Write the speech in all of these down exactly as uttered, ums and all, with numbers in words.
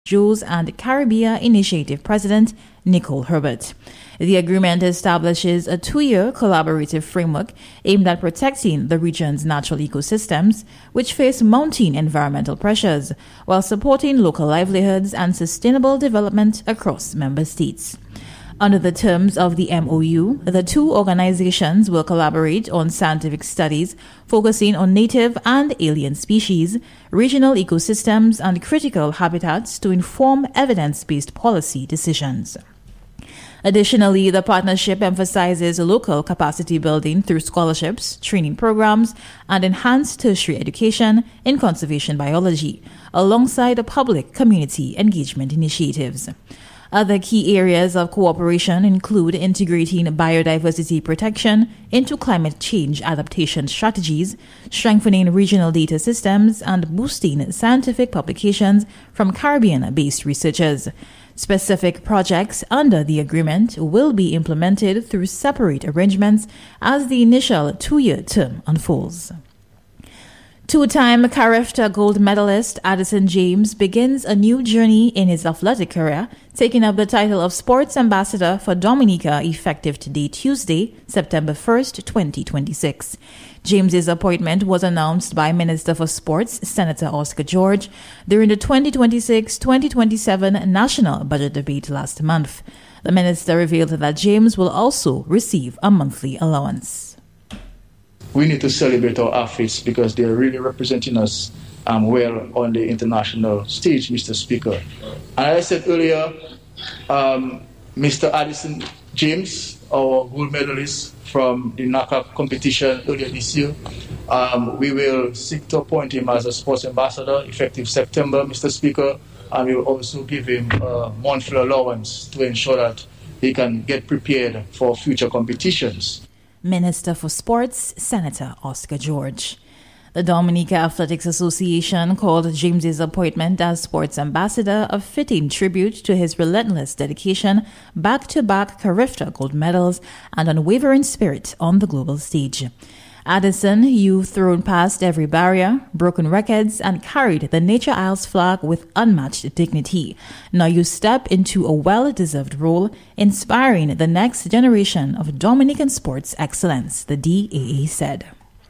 Jules and Caribbean Initiative President Nicole Herbert. The agreement establishes a two-year collaborative framework aimed at protecting the region's natural ecosystems, which face mounting environmental pressures, while supporting local livelihoods and sustainable development across member states. Under the terms of the M O U, the two organizations will collaborate on scientific studies focusing on native and alien species, regional ecosystems, and critical habitats to inform evidence-based policy decisions. Additionally, the partnership emphasizes local capacity building through scholarships, training programs, and enhanced tertiary education in conservation biology, alongside public community engagement initiatives. Other key areas of cooperation include integrating biodiversity protection into climate change adaptation strategies, strengthening regional data systems, and boosting scientific publications from Caribbean-based researchers. Specific projects under the agreement will be implemented through separate arrangements as the initial two-year term unfolds. Two-time CARIFTA gold medalist Addison James begins a new journey in his athletic career, taking up the title of Sports Ambassador for Dominica effective today, Tuesday, September first, twenty twenty-six. James's appointment was announced by Minister for Sports, Senator Oscar George, during the twenty twenty-six twenty twenty-seven national budget debate last month. The minister revealed that James will also receive a monthly allowance. We need to celebrate our athletes because they're really representing us um, well on the international stage, Mister Speaker. And as I said earlier, um, Mister Addison James, our gold medalist from the NACAP competition earlier this year, um, we will seek to appoint him as a sports ambassador effective September, Mister Speaker, and we will also give him a monthly allowance to ensure that he can get prepared for future competitions. Minister for Sports, Senator Oscar George. The Dominica Athletics Association called James's appointment as sports ambassador a fitting tribute to his relentless dedication, back-to-back CARIFTA gold medals, and unwavering spirit on the global stage. Addison, you've thrown past every barrier, broken records, and carried the Nature Isles flag with unmatched dignity. Now you step into a well-deserved role, inspiring the next generation of Dominican sports excellence, the D A A said.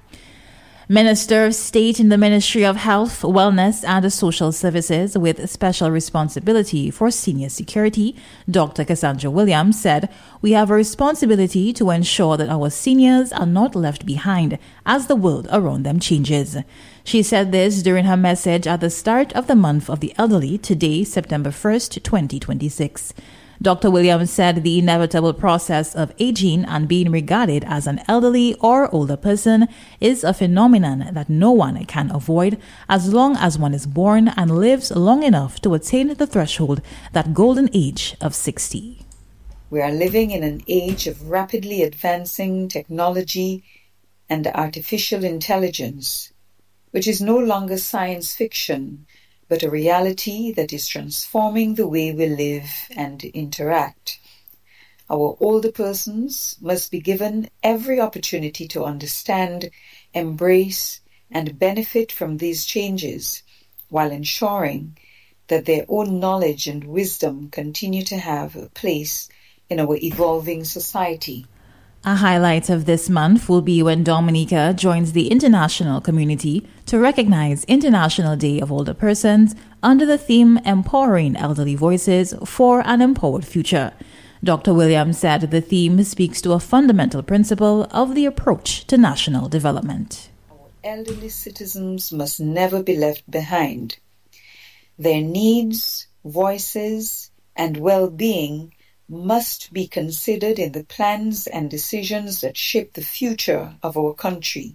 Minister of State in the Ministry of Health, Wellness and Social Services with special responsibility for senior security, Doctor Cassandra Williams, said, "We have a responsibility to ensure that our seniors are not left behind as the world around them changes." She said this during her message at the start of the month of the elderly today, September first, twenty twenty-six. Doctor Williams said the inevitable process of aging and being regarded as an elderly or older person is a phenomenon that no one can avoid as long as one is born and lives long enough to attain the threshold, that golden age of sixty. We are living in an age of rapidly advancing technology and artificial intelligence, which is no longer science fiction, but a reality that is transforming the way we live and interact. Our older persons must be given every opportunity to understand, embrace, and benefit from these changes, while ensuring that their own knowledge and wisdom continue to have a place in our evolving society. A highlight of this month will be when Dominica joins the international community to recognize International Day of Older Persons under the theme Empowering Elderly Voices for an Empowered Future. Doctor Williams said the theme speaks to a fundamental principle of the approach to national development. Our elderly citizens must never be left behind. Their needs, voices, and well-being must be considered in the plans and decisions that shape the future of our country.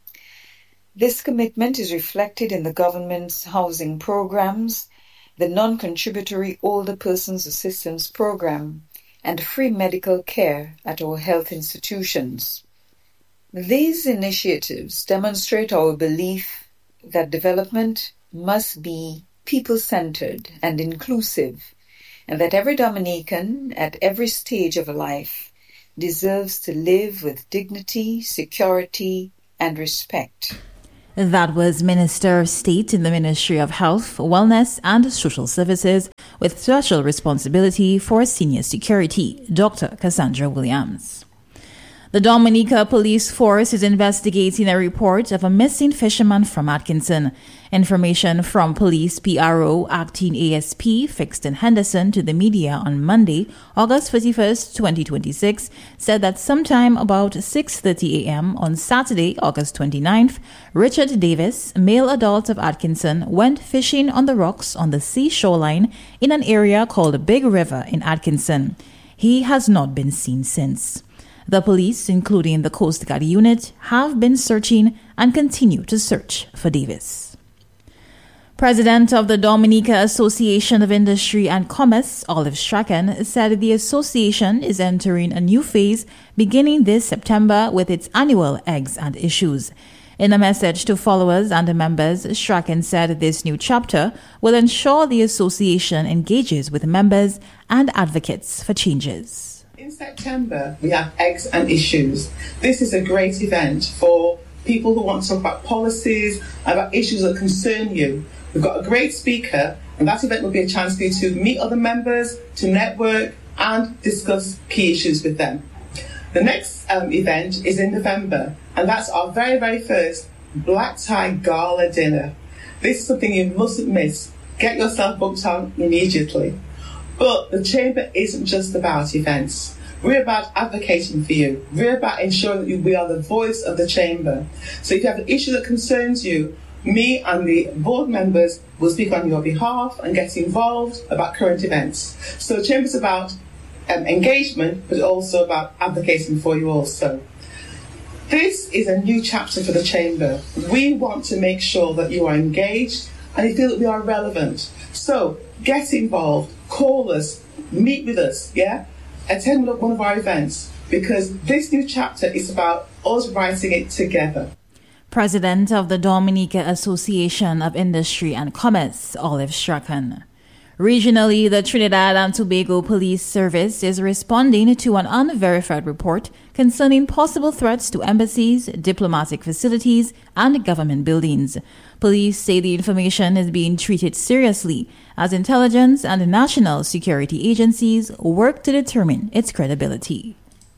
This commitment is reflected in the government's housing programs, the non-contributory Older Persons Assistance Program, and free medical care at our health institutions. These initiatives demonstrate our belief that development must be people-centered and inclusive, and that every Dominican at every stage of life deserves to live with dignity, security, and respect. That was Minister of State in the Ministry of Health, Wellness and Social Services with special responsibility for senior security, Doctor Cassandra Williams. The Dominica Police Force is investigating a report of a missing fisherman from Atkinson. Information from Police P R O Acting A S P Fixton Henderson to the media on Monday, August thirty-first, twenty twenty-six, said that sometime about six thirty a.m. on Saturday, August twenty-ninth, Richard Davis, male adult of Atkinson, went fishing on the rocks on the seashore line in an area called Big River in Atkinson. He has not been seen since. The police, including the Coast Guard unit, have been searching and continue to search for Davis. President of the Dominica Association of Industry and Commerce, Olive Strachan, said the association is entering a new phase beginning this September with its annual Eggs and Issues. In a message to followers and members, Strachan said this new chapter will ensure the association engages with members and advocates for changes. In September, we have Eggs and Issues. This is a great event for people who want to talk about policies, about issues that concern you. We've got a great speaker, and that event will be a chance for you to meet other members, to network, and discuss key issues with them. The next um, event is in November, and that's our very, very first Black Tie Gala dinner. This is something you mustn't miss. Get yourself booked on immediately. But the Chamber isn't just about events. We're about advocating for you. We're about ensuring that we are the voice of the Chamber. So if you have an issue that concerns you, me and the board members will speak on your behalf and get involved about current events. So the Chamber is about um, engagement, but also about advocating for you also. This is a new chapter for the Chamber. We want to make sure that you are engaged and you feel that we are relevant. So get involved, call us, meet with us, yeah? Attend one of our events, because this new chapter is about us writing it together. President of the Dominica Association of Industry and Commerce, Olive Strachan. Regionally, the Trinidad and Tobago Police Service is responding to an unverified report concerning possible threats to embassies, diplomatic facilities, and government buildings. Police say the information is being treated seriously as intelligence and national security agencies work to determine its credibility.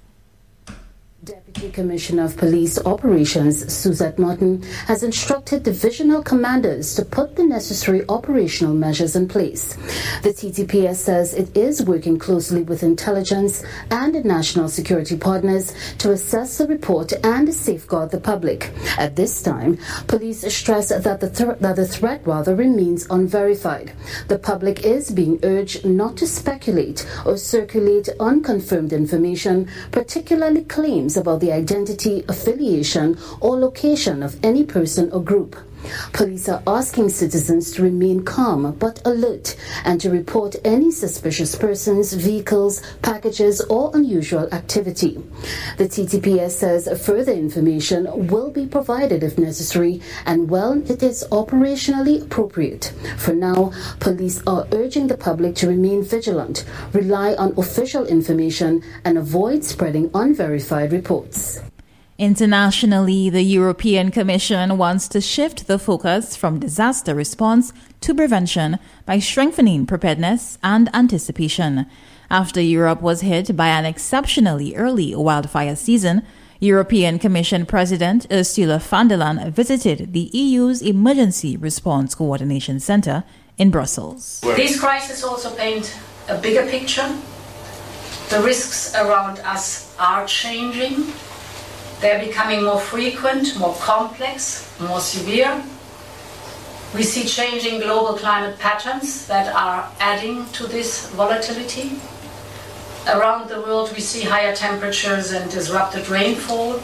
Deputy Commissioner of Police Operations, Suzette Martin, has instructed divisional commanders to put the necessary operational measures in place. The T T P S says it is working closely with intelligence and national security partners to assess the report and safeguard the public. At this time, police stress that the, th- that the threat rather remains unverified. The public is being urged not to speculate or circulate unconfirmed information, particularly claims about the identity, affiliation, or location of any person or group. Police are asking citizens to remain calm but alert and to report any suspicious persons, vehicles, packages, or unusual activity. The T T P S says further information will be provided if necessary and when it is operationally appropriate. For now, police are urging the public to remain vigilant, rely on official information, and avoid spreading unverified reports. Internationally, the European Commission wants to shift the focus from disaster response to prevention by strengthening preparedness and anticipation. After Europe was hit by an exceptionally early wildfire season, European Commission President Ursula von der Leyen visited the E U's Emergency Response Coordination Center in Brussels. These crises also paint a bigger picture. The risks around us are changing. They're becoming more frequent, more complex, more severe. We see changing global climate patterns that are adding to this volatility. Around the world, we see higher temperatures and disrupted rainfall.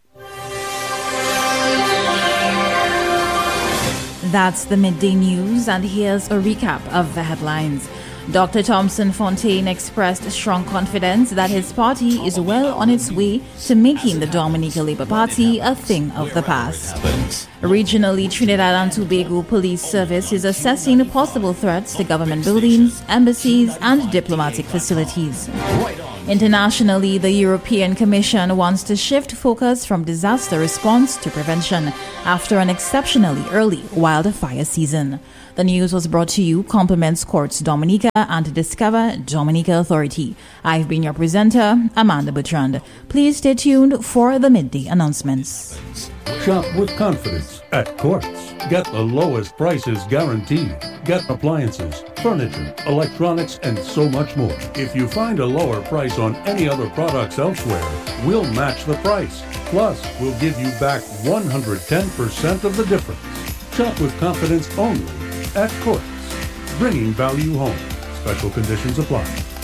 That's the midday news, and here's a recap of the headlines. Doctor Thompson Fontaine expressed strong confidence that his party is well on its way to making the Dominica Labour Party a thing of the past. Regionally, Trinidad and Tobago Police Service is assessing possible threats to government buildings, embassies, and diplomatic facilities. Internationally, the European Commission wants to shift focus from disaster response to prevention after an exceptionally early wildfire season. The news was brought to you compliments Quartz Dominica and Discover Dominica Authority. I've been your presenter, Amanda Bertrand. Please stay tuned for the midday announcements. Shop with confidence at Quartz. Get the lowest prices guaranteed. Get appliances, furniture, electronics, and so much more. If you find a lower price on any other products elsewhere, we'll match the price. Plus, we'll give you back one hundred ten percent of the difference. Shop with confidence only at Quartz. Bringing value home. Special conditions apply.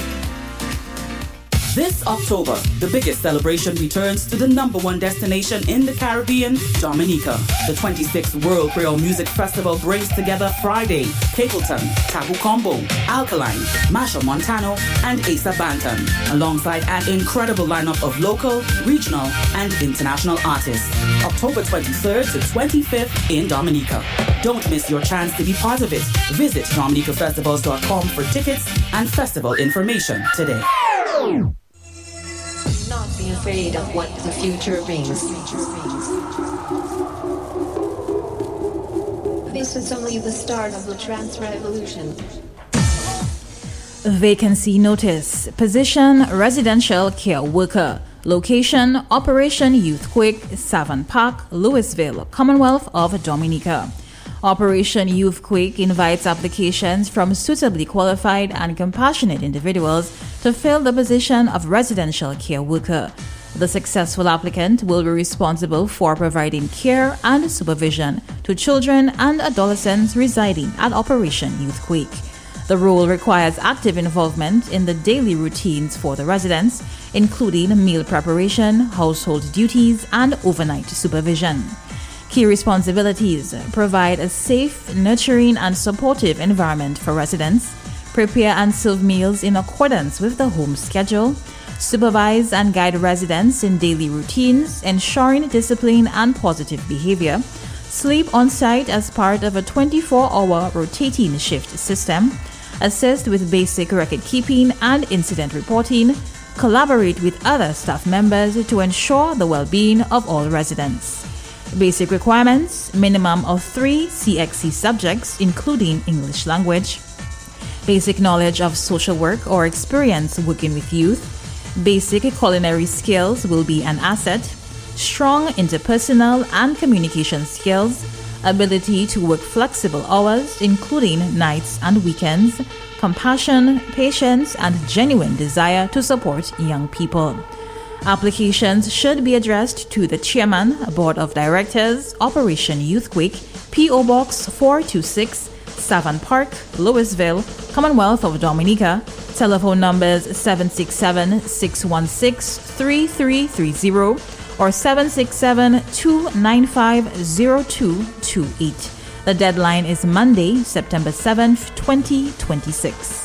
This October, the biggest celebration returns to the number one destination in the Caribbean, Dominica. The twenty-sixth World Creole Music Festival brings together Friday, Capleton, Tabu Combo, Alkaline, Masha Montano, and Asa Banton, alongside an incredible lineup of local, regional, and international artists. October twenty-third to twenty-fifth in Dominica. Don't miss your chance to be part of it. Visit dominica festivals dot com for tickets and festival information today. Not be afraid of what the future brings. This is only the start of the trans revolution. Vacancy notice. Position residential care worker. Location Operation Youth Quick, Savannah Park, Louisville, Commonwealth of Dominica. Operation Youth Quick invites applications from suitably qualified and compassionate individuals to fill the position of residential care worker. The successful applicant will be responsible for providing care and supervision to children and adolescents residing at Operation Youth Quick. The role requires active involvement in the daily routines for the residents, including meal preparation, household duties, and overnight supervision. Key responsibilities: provide a safe, nurturing, and supportive environment for residents, prepare and serve meals in accordance with the home schedule, supervise and guide residents in daily routines, ensuring discipline and positive behavior, sleep on site as part of a twenty-four hour rotating shift system, assist with basic record keeping and incident reporting, collaborate with other staff members to ensure the well-being of all residents. Basic requirements: minimum of three C X C subjects, including English language, basic knowledge of social work or experience working with youth, basic culinary skills will be an asset, strong interpersonal and communication skills, ability to work flexible hours, including nights and weekends, compassion, patience, and genuine desire to support young people. Applications should be addressed to the Chairman, Board of Directors, Operation Youth Quick, P O Box four two six, Savannah Park, Louisville, Commonwealth of Dominica. Telephone numbers seven six seven, six one six, three three three zero or seven six seven, two nine five, zero two two eight. The deadline is Monday, September seventh, twenty twenty-six.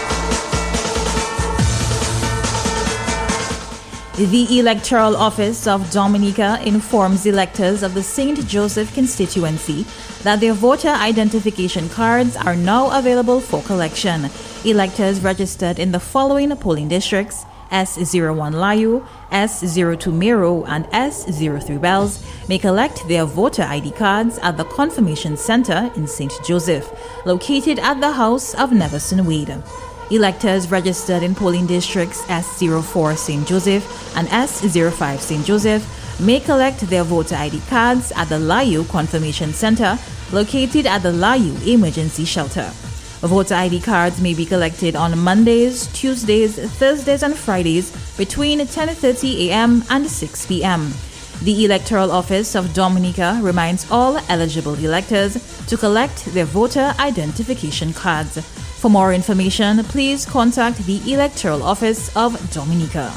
The Electoral Office of Dominica informs electors of the Saint Joseph constituency that their voter identification cards are now available for collection. Electors registered in the following polling districts: S zero one Layu, S zero two Mero, and S zero three Bells may collect their voter I D cards at the Confirmation Center in Saint Joseph, located at the house of Neverson Wade. Electors registered in polling districts S zero four Saint Joseph and S zero five Saint Joseph may collect their voter I D cards at the Layu Confirmation Center, located at the Layu Emergency Shelter. Voter I D cards may be collected on Mondays, Tuesdays, Thursdays, and Fridays between ten thirty a.m. and six p.m. The Electoral Office of Dominica reminds all eligible electors to collect their voter identification cards. For more information, please contact the Electoral Office of Dominica.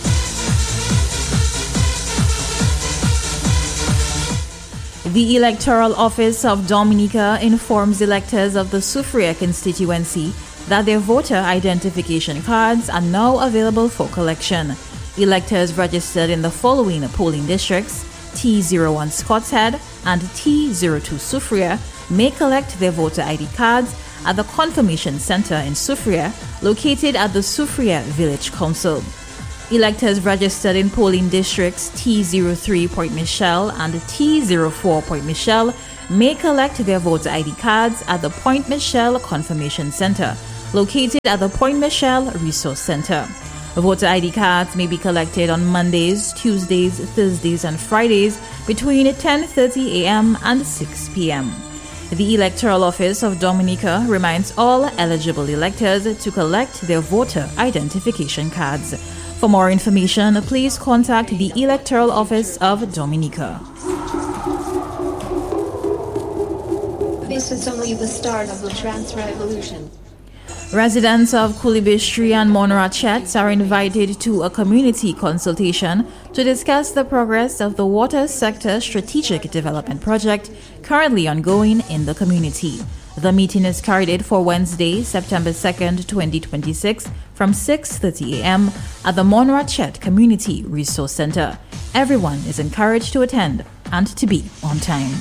The Electoral Office of Dominica informs electors of the Soufriere constituency that their voter identification cards are now available for collection. Electors registered in the following polling districts: T zero one Scott's Head and T zero two Soufriere may collect their voter I D cards at the Confirmation Center in Soufriere, located at the Soufriere Village Council. Electors registered in polling districts T zero three Point Michelle and T zero four Point Michelle may collect their voter I D cards at the Point Michelle Confirmation Center, located at the Point Michelle Resource Center. Voter I D cards may be collected on Mondays, Tuesdays, Thursdays, and Fridays between ten thirty a.m. and six p.m. The Electoral Office of Dominica reminds all eligible electors to collect their voter identification cards. For more information, please contact the Electoral Office of Dominica. This is only the start of the trans revolution. Residents of Kulibistri and Monrachet are invited to a community consultation to discuss the progress of the water sector strategic development project currently ongoing in the community. The meeting is carried for Wednesday, September second, twenty twenty-six from six thirty a.m. at the Monrachet Community Resource Center. Everyone is encouraged to attend and to be on time.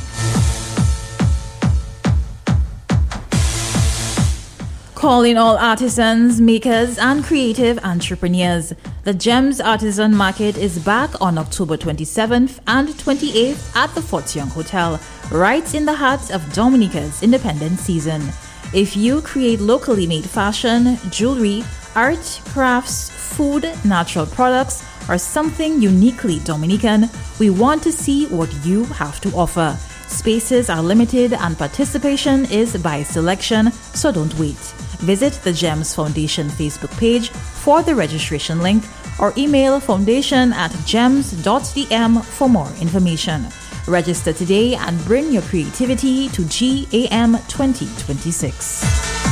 Calling all artisans, makers, and creative entrepreneurs. The GEMS Artisan Market is back on October twenty-seventh and twenty-eighth at the Fort Young Hotel, right in the heart of Dominica's independent season. If you create locally made fashion, jewelry, art, crafts, food, natural products, or something uniquely Dominican, we want to see what you have to offer. Spaces are limited and participation is by selection, so don't wait. Visit the GEMS Foundation Facebook page for the registration link or email foundation at gems dot d m for more information. Register today and bring your creativity to G A M twenty twenty-six.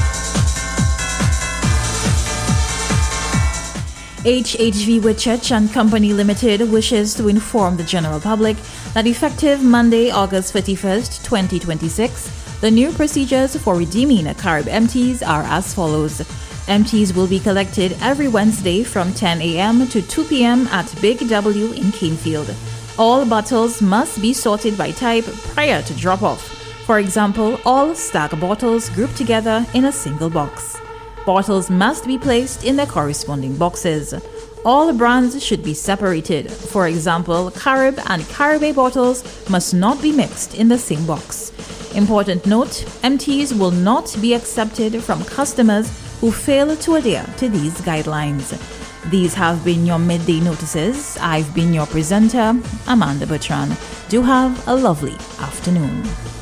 H H V Whitchurch and Company Limited wishes to inform the general public that effective Monday, August thirty-first, twenty twenty-six, the new procedures for redeeming Carib empties are as follows. Empties will be collected every Wednesday from ten a.m. to two p.m. at Big W in Canefield. All bottles must be sorted by type prior to drop-off. For example, all Stag bottles grouped together in a single box. Bottles must be placed in their corresponding boxes. All brands should be separated. For example, Carib and Caribe bottles must not be mixed in the same box. Important note, empties will not be accepted from customers who fail to adhere to these guidelines. These have been your midday notices. I've been your presenter, Amanda Bertrand. Do have a lovely afternoon.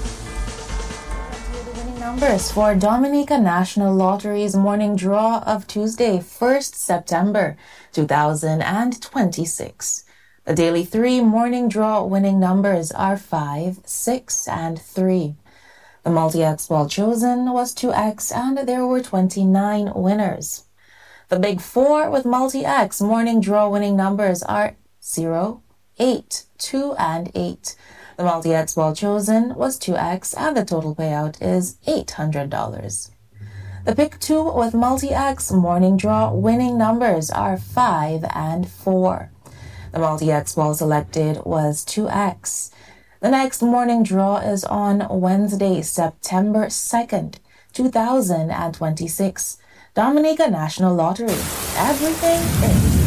Numbers for Dominica National Lottery's morning draw of Tuesday, first September two thousand twenty-six. The daily three morning draw winning numbers are five, six, and three. The multi-X ball chosen was two X and there were twenty-nine winners. The big four with multi-X morning draw winning numbers are zero, eight, two, and eight. The multi-X ball chosen was two X and the total payout is eight hundred dollars. The pick two with multi-X morning draw winning numbers are five and four. The multi-X ball selected was two X. The next morning draw is on Wednesday, September second, two thousand twenty-six. Dominica National Lottery. Everything is.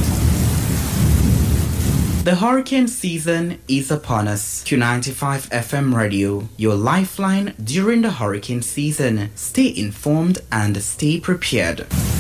The hurricane season is upon us. Q ninety-five F M Radio, your lifeline during the hurricane season. Stay informed and stay prepared.